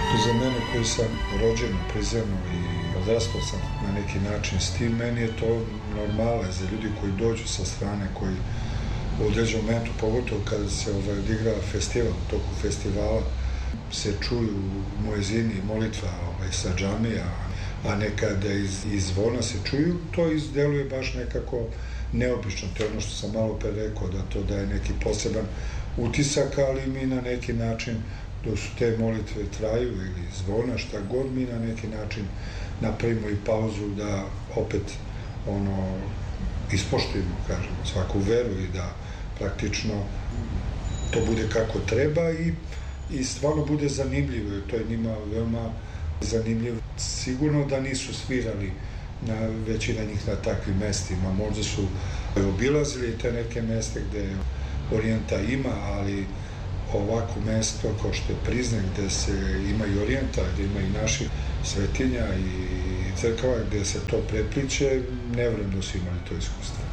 Za mene koji sam rođen u Prizrenu i odrastao sam na neki način s tim, meni je to normale za ljudi koji dođu sa strane, koji u određenom momentu, pogotovo kada se odigra festival, u toku festivala se čuju muezini i molitva sa džamija, a nekada iz zvona se čuju, to izdeluje baš nekako neobično. To je ono što sam malo pre rekao, da to daje neki poseban utisak, ali mi na neki način, dok su te molitve traju ili zvona, šta god, mi na neki način napravimo i pauzu da opet ispoštujemo, kažemo, svaku veru i da praktično to bude kako treba i stvarno bude zanimljivo, jer to je njima veoma zanimljivo. Sigurno da nisu svirali većina njih na takvim mestima, možda su obilazili te neke meste gde orijenta ima, ali ovako mesto kao što je Prizren, gde se ima i orijenta, gde ima i naših svetinja i crkava, gde se to prepliče, ne vjerujem da su imali to iskustvo.